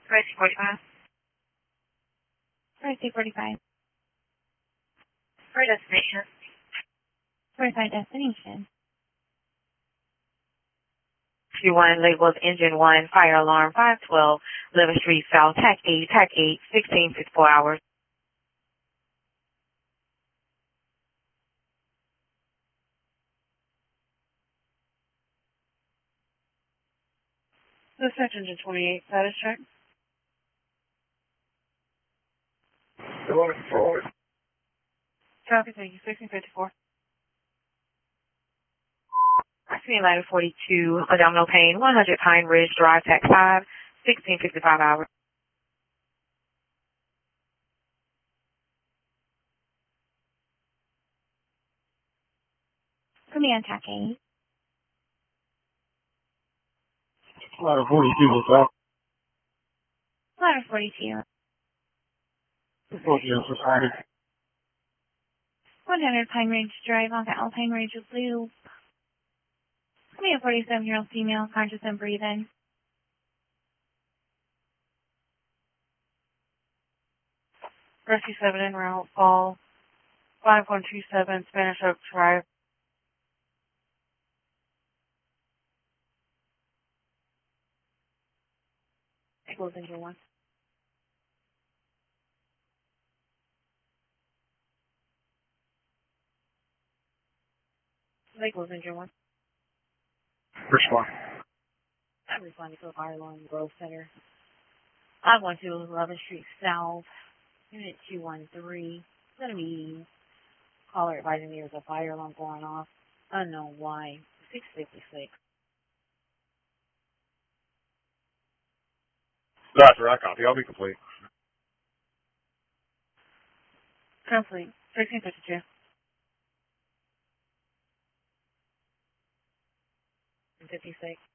245. 245. For destination. 45 destination. Q1 labels engine 1, fire alarm 512, 11th Street South, TAC 8, 1654 hours. Dispatch engine 28, status check. Copy, thank you. 1654. Scene ladder 42, abdominal pain, 100 Pine Ridge Drive, TAC 5, 1655 hours. Command TAC 8. Ladder 42, what's up? Ladder 42. Approaching Society. 100 Pine Ridge Drive on the Alpine Ridge Loop. Command 47-year-old female, conscious and breathing. Rescue 7 en route, fall 5127 Spanish Oak Drive. Equals engine 1. Equals engine 1. Respond. I'm responding to a fire alarm Grove Center. I'm going to 11th Street South, Unit 213. It's going to be caller advising me there's a fire alarm going off. Unknown why. 656. Roger, I copy. I'll be complete. Complete. 1652. 56.